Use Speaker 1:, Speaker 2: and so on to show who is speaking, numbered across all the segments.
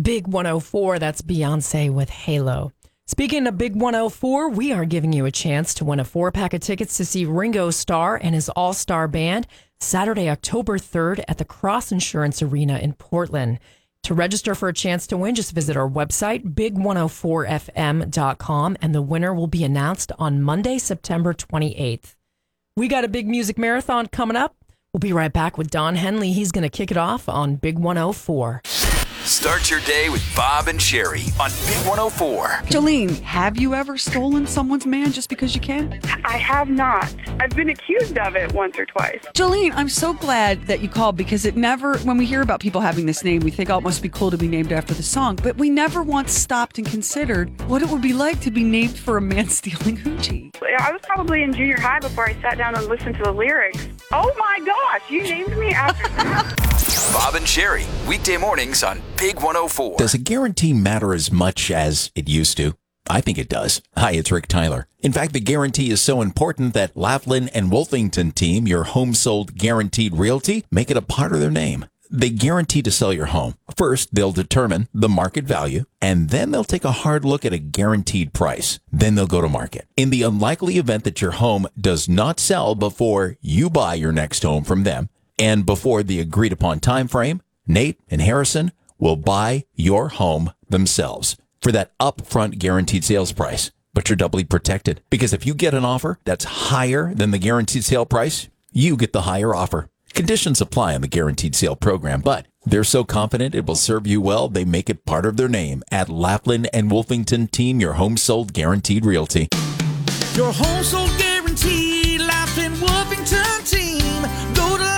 Speaker 1: Big 104, that's Beyonce with Halo. Speaking of Big 104, we are giving you a chance to win a 4-pack of tickets to see Ringo Starr and his all-star band Saturday, October 3rd at the Cross Insurance Arena in Portland. To register for a chance to win, just visit our website, big104fm.com, and the winner will be announced on Monday, September 28th. We got a big music marathon coming up. We'll be right back with Don Henley. He's going to kick it off on Big 104.
Speaker 2: Start your day with Bob and Sherry on Big 104.
Speaker 3: Jolene, have you ever stolen someone's man just because you can?
Speaker 4: I have not. I've been accused of it once or twice.
Speaker 3: Jolene, I'm so glad that you called because it never, when we hear about people having this name, we think, oh, it must be cool to be named after the song. But we never once stopped and considered what it would be like to be named for a man stealing hoochie.
Speaker 4: I was probably in junior high before I sat down and listened to the lyrics. Oh my gosh, you named me after that.
Speaker 2: Bob and Sherry, weekday mornings on Big 104.
Speaker 5: Does a guarantee matter as much as it used to? I think it does. Hi, it's Rick Tyler. In fact, the guarantee is so important that Laughlin and Wolfington team, your home sold guaranteed realty, make it a part of their name. They guarantee to sell your home. First, they'll determine the market value, and then they'll take a hard look at a guaranteed price. Then they'll go to market. In the unlikely event that your home does not sell before you buy your next home from them, and before the agreed upon time frame, Nate and Harrison will buy your home themselves for that upfront guaranteed sales price. But you're doubly protected because if you get an offer that's higher than the guaranteed sale price, you get the higher offer. Conditions apply on the guaranteed sale program, but they're so confident it will serve you well, they make it part of their name at Laughlin and Wolfington Team, your home sold guaranteed realty.
Speaker 6: Your home sold guaranteed, Laughlin Wolfington Team. Go to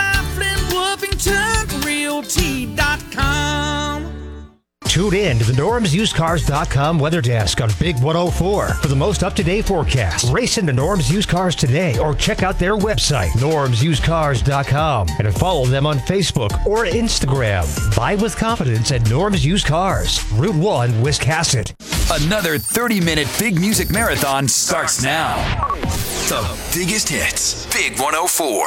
Speaker 6: LaughlinWolfingtonRealty.com.
Speaker 7: Tune in to the NormsUsedCars.com weather desk on Big 104 for the most up-to-date forecast. Race into Norm's Used Cars today or check out their website, NormsUsedCars.com, and follow them on Facebook or Instagram. Buy with confidence at Norm's Used Cars, Route 1, Wiscasset.
Speaker 2: Another 30-minute big music marathon starts now. The biggest hits, Big 104.